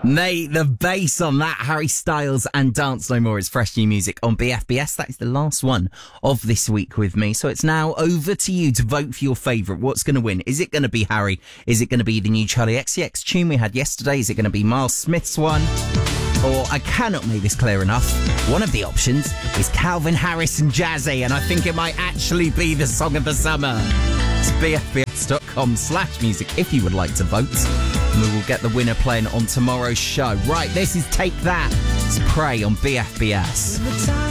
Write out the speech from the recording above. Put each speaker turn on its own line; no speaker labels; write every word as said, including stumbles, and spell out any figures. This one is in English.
Mate, the bass on that, Harry Styles and Dance No More is fresh new music on B F B S. That is the last one of this week with me. So it's now over to you to vote for your favourite. What's going to win? Is it going to be Harry? Is it going to be the new Charlie X C X tune we had yesterday? Is it going to be Miles Smith's one? Or, I cannot make this clear enough, one of the options is Calvin Harris and Jazzy, and I think it might actually be the song of the summer. It's b f b s dot com slash music if you would like to vote. And we will get the winner playing on tomorrow's show. Right, this is Take That. It's Prey on B F B S.